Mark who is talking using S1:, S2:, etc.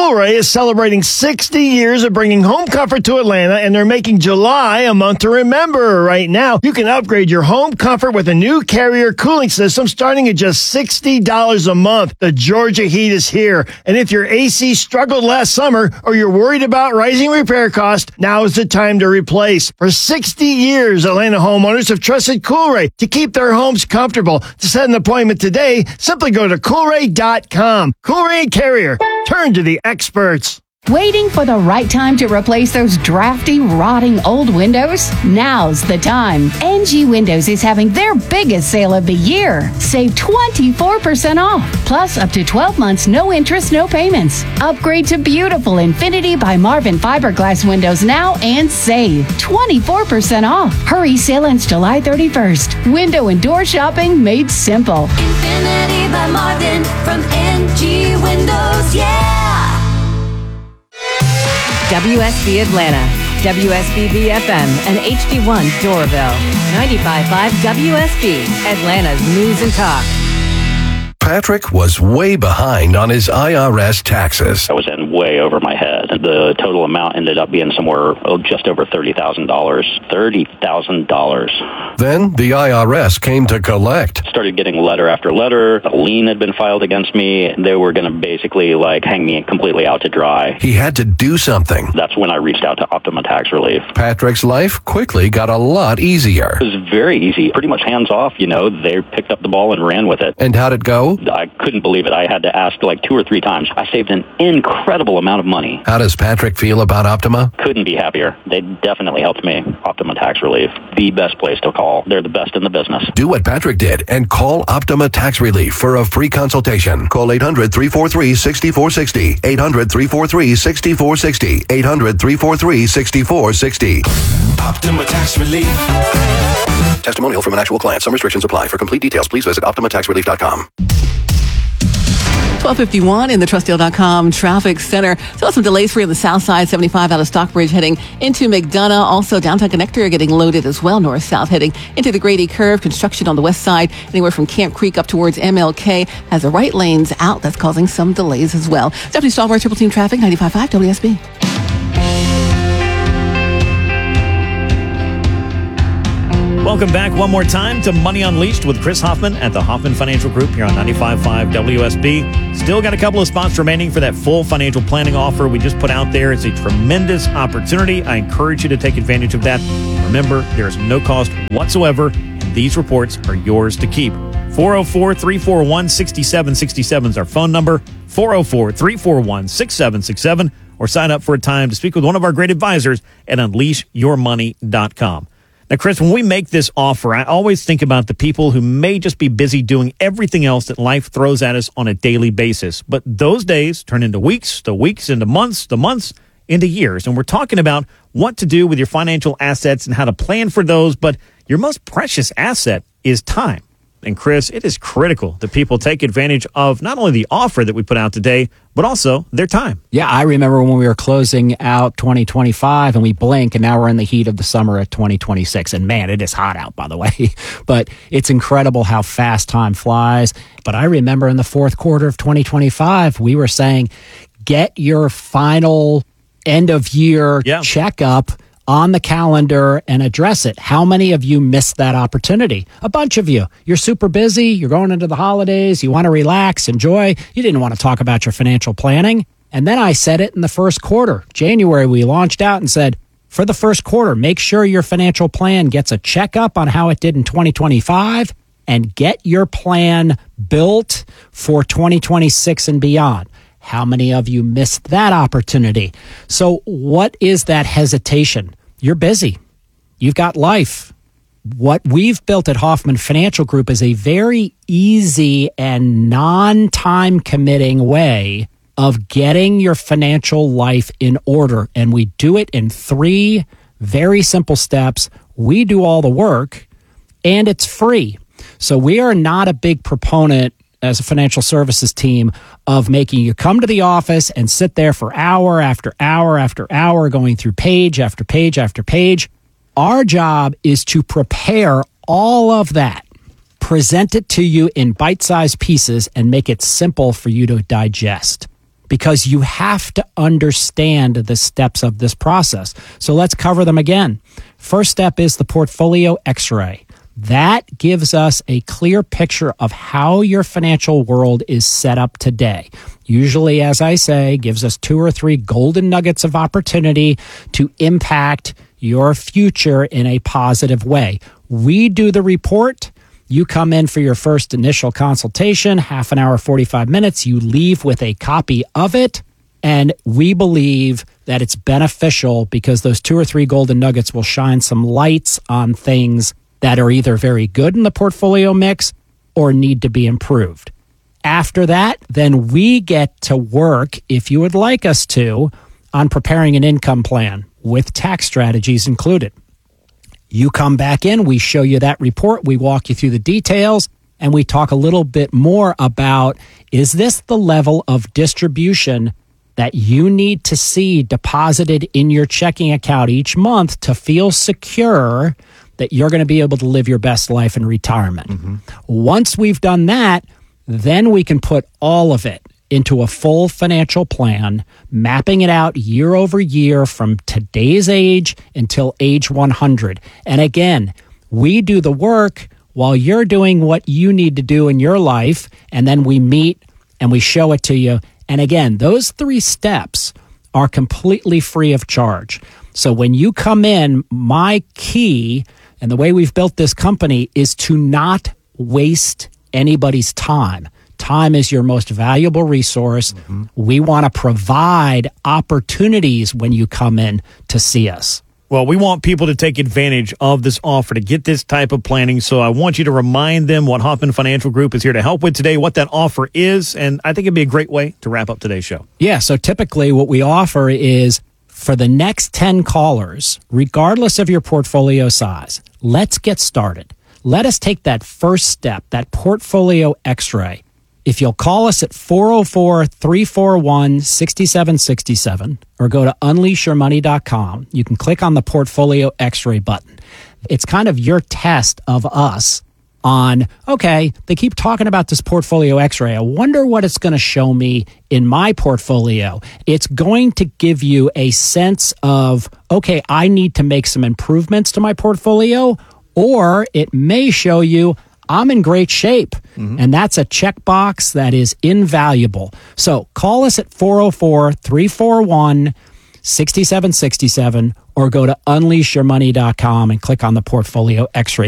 S1: Coolray is celebrating 60 years of bringing home comfort to Atlanta, and they're making July a month to remember. Right now, you can upgrade your home comfort with a new Carrier cooling system starting at just $60 a month. The Georgia heat is here, and if your AC struggled last summer or you're worried about rising repair costs, now is the time to replace. For 60 years, Atlanta homeowners have trusted Coolray to keep their homes comfortable. To set an appointment today, simply go to Coolray.com. Coolray Carrier. Turn to the experts.
S2: Waiting for the right time to replace those drafty, rotting old windows? Now's the time. NG Windows is having their biggest sale of the year. Save 24% off. Plus, up to 12 months, no interest, no payments. Upgrade to beautiful Infinity by Marvin fiberglass windows now and save 24% off. Hurry, sale ends July 31st. Window and door shopping made simple.
S3: Infinity by Marvin from NG Windows, yeah!
S4: WSB Atlanta, WSBB FM, and HD1 Doraville. 95.5 WSB, Atlanta's News and Talk.
S5: Patrick was way behind on his IRS taxes.
S6: I was in way over my head. The total amount ended up being somewhere just over $30,000. $30,000.
S5: Then the IRS came to collect.
S6: Started getting letter after letter. A lien had been filed against me. They were going to basically hang me completely out to dry.
S5: He had to do something.
S6: That's when I reached out to Optima Tax Relief.
S5: Patrick's life quickly got a lot easier.
S6: It was very easy. Pretty much hands off, They picked up the ball and ran with it.
S5: And how'd it go?
S6: I couldn't believe it. I had to ask 2 or 3 times. I saved an incredible amount of money.
S5: How does Patrick feel about Optima?
S6: Couldn't be happier. They definitely helped me. Optima Tax Relief, the best place to call. They're the best in the business.
S5: Do what Patrick did and call Optima Tax Relief for a free consultation. Call 800-343-6460. 800-343-6460. 800-343-6460.
S7: Optima Tax Relief.
S5: Testimonial from an actual client. Some restrictions apply. For complete details, please visit OptimaTaxRelief.com.
S8: 1251 in the TrustDeal.com traffic center. Still some delays for you on the south side, 75 out of Stockbridge heading into McDonough. Also downtown connector getting loaded as well, north-south heading into the Grady Curve. Construction on the west side, anywhere from Camp Creek up towards MLK, has the right lanes out. That's causing some delays as well. Stephanie Stallbar, Triple Team Traffic, 95.5 WSB.
S9: Welcome back one more time to Money Unleashed with Chris Hoffman at the Hoffman Financial Group here on 95.5 WSB. Still got a couple of spots remaining for that full financial planning offer we just put out there. It's a tremendous opportunity. I encourage you to take advantage of that. Remember, there is no cost whatsoever, and these reports are yours to keep. 404-341-6767 is our phone number, 404-341-6767, or sign up for a time to speak with one of our great advisors at unleashyourmoney.com. Now, Chris, when we make this offer, I always think about the people who may just be busy doing everything else that life throws at us on a daily basis. But those days turn into weeks, the weeks into months, the months into years. And we're talking about what to do with your financial assets and how to plan for those. But your most precious asset is time. And Chris, it is critical that people take advantage of not only the offer that we put out today, but also their time.
S10: Yeah, I remember when we were closing out 2025 and we blink and now we're in the heat of the summer of 2026. And man, it is hot out, by the way. But it's incredible how fast time flies. But I remember in the fourth quarter of 2025, we were saying, get your final end of year checkup on the calendar and address it. How many of you missed that opportunity? A bunch of you. You're super busy. You're going into the holidays. You want to relax, enjoy. You didn't want to talk about your financial planning. And then I said it in the first quarter. January, we launched out and said, for the first quarter, make sure your financial plan gets a checkup on how it did in 2025 and get your plan built for 2026 and beyond. How many of you missed that opportunity? So what is that hesitation? You're busy. You've got life. What we've built at Hoffman Financial Group is a very easy and non-time committing way of getting your financial life in order. And we do it in 3 very simple steps. We do all the work and it's free. So we are not a big proponent as a financial services team of making you come to the office and sit there for hour after hour after hour going through page after page after page. Our job is to prepare all of that, present it to you in bite-sized pieces, and make it simple for you to digest. because you have to understand the steps of this process. So let's cover them again. First step is the portfolio x-ray. That gives us a clear picture of how your financial world is set up today. Usually, as I say, gives us 2 or 3 golden nuggets of opportunity to impact your future in a positive way. We do the report. You come in for your first initial consultation, half an hour, 45 minutes. You leave with a copy of it. And we believe that it's beneficial because those 2 or 3 golden nuggets will shine some lights on things that are either very good in the portfolio mix or need to be improved. After that, then we get to work, if you would like us to, on preparing an income plan with tax strategies included. You come back in, we show you that report, we walk you through the details, and we talk a little bit more about, is this the level of distribution that you need to see deposited in your checking account each month to feel secure that you're going to be able to live your best life in retirement. Once we've done that, then we can put all of it into a full financial plan, mapping it out year over year from today's age until age 100. And again, we do the work while you're doing what you need to do in your life, and then we meet and we show it to you. And again, those 3 steps are completely free of charge. So when you come in, my key and the way we've built this company is to not waste anybody's time. Time is your most valuable resource. We want to provide opportunities when you come in to see us.
S9: Well, we want people to take advantage of this offer to get this type of planning. So I want you to remind them what Hoffman Financial Group is here to help with today, what that offer is. And I think it'd be a great way to wrap up today's show.
S10: Yeah. So typically what we offer is for the next 10 callers, regardless of your portfolio size, let's get started. Let us take that first step, that portfolio x-ray. If you'll call us at 404-341-6767 or go to unleashyourmoney.com, you can click on the portfolio x-ray button. It's kind of your test of us on, okay, they keep talking about this portfolio x-ray. I wonder what it's going to show me in my portfolio. It's going to give you a sense of, okay, I need to make some improvements to my portfolio, or it may show you I'm in great shape. And that's a checkbox that is invaluable. So call us at 404-341-6767 or go to unleashyourmoney.com and click on the portfolio x-ray